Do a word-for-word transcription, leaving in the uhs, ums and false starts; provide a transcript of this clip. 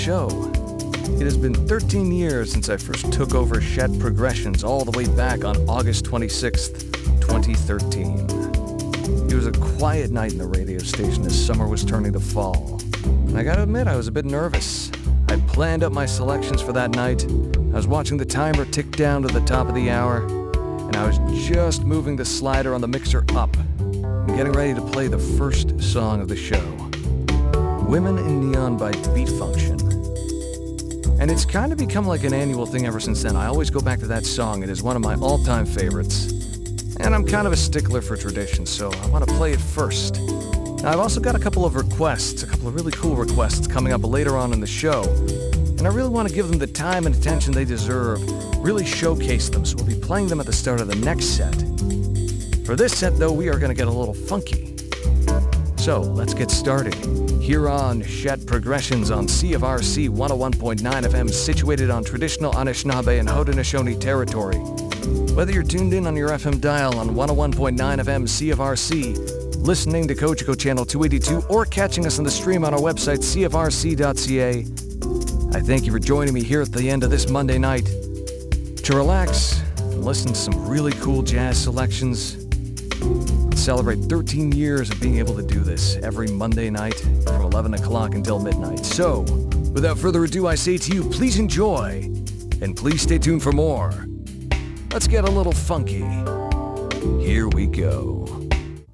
show. It has been thirteen years since I first took over Shed Progressions all the way back on August twenty-sixth, twenty thirteen. It was a quiet night in the radio station as summer was turning to fall. And I gotta admit, I was a bit nervous. I planned up my selections for that night. I was watching the timer tick down to the top of the hour, and I was just moving the slider on the mixer up and getting ready to play the first song of the show, Women in Neon by Beat Function. And it's kind of become like an annual thing ever since then. I always go back to that song. It is one of my all-time favorites. And I'm kind of a stickler for tradition, so I want to play it first. Now, I've also got a couple of requests, a couple of really cool requests coming up later on in the show. And I really want to give them the time and attention they deserve, really showcase them, so we'll be playing them at the start of the next set. For this set, though, we are going to get a little funky. So, let's get started. Here on Shed Progressions on C F R C one oh one point nine F M, situated on traditional Anishinaabe and Haudenosaunee territory. Whether you're tuned in on your F M dial on one oh one point nine F M C F R C, listening to Kojiko Channel two eighty-two, or catching us on the stream on our website, C F R C dot C A, I thank you for joining me here at the end of this Monday night to relax and listen to some really cool jazz selections and celebrate thirteen years of being able to do this every Monday night from eleven o'clock until midnight. So, without further ado, I say to you, please enjoy, and please stay tuned for more. Let's get a little funky. Here we go.